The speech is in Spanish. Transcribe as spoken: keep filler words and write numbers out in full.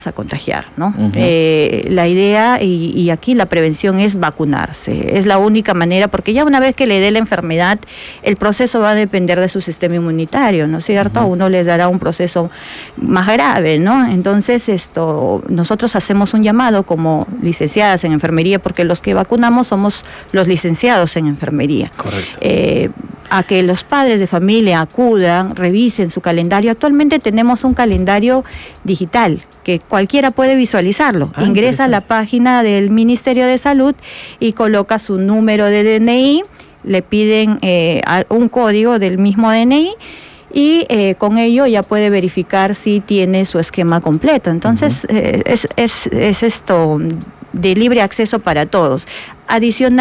a contagiar, ¿no? Uh-huh. Eh, la idea, y, y aquí la prevención es vacunarse, es la única manera, porque ya una vez que le dé la enfermedad, el proceso va a depender de su sistema inmunitario, ¿no es cierto? Uh-huh. A uno les dará un proceso más grave, ¿no? Entonces, esto, nosotros hacemos un llamado como licenciadas en enfermería, porque los que vacunamos somos los licenciados en enfermería. Correcto. Eh, a que los padres de familia acudan, revisen su calendario. Actualmente tenemos un calendario digital que cualquiera puede visualizarlo. Ah, ingresa a la página del Ministerio de Salud y coloca su número de D N I, le piden eh, un código del mismo D N I y eh, con ello ya puede verificar si tiene su esquema completo. Entonces, uh-huh. eh, es, es, es esto de libre acceso para todos. Adicional